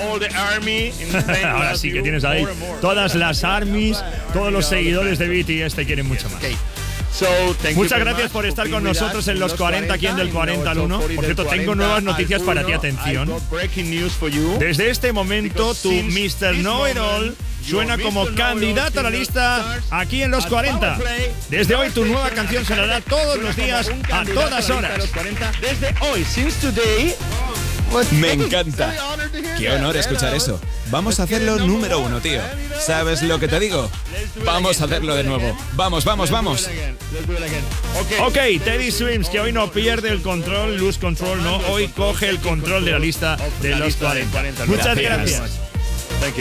Ahora sí que tienes ahí todas las armies, todos los seguidores de BTS te quieren mucho más. Muchas gracias por estar con nosotros en los 40, aquí en Del 40 al 1. Por cierto, tengo nuevas noticias para ti, atención. Desde este momento, tu Mr. Know-It-All suena como candidato a la lista aquí en los 40. Desde hoy tu nueva canción sonará todos los días, a todas horas. Desde hoy, since today. Me encanta. Qué honor escuchar eso. Vamos a hacerlo número 1, tío. ¿Sabes lo que te digo? Vamos a hacerlo de nuevo. Vamos, vamos, vamos. Ok, Teddy Swims, que hoy no pierde el control, lose control, no. Hoy coge el control de la lista de los 40. Muchas gracias.